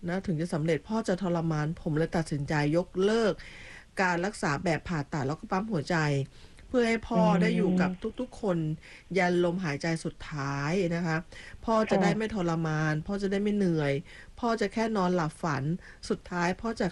นะถึงจะสำเร็จพ่อจะทรมานผมเลยตัดสินใจยกเลิกการรักษาแบบผ่าตัดแล้วก็ปั๊มหัวใจเพื่อให้อืพ่อได้อยู่กับมทุกๆคนยันลมหายใจสุดท้ายนะคะพ่อจะได้ไม่ค่ะทรมานพ่อจะได้ไม่เหนื่อยพ่อจะแค่นอนหลับฝันสุดท้ายพ่อจะ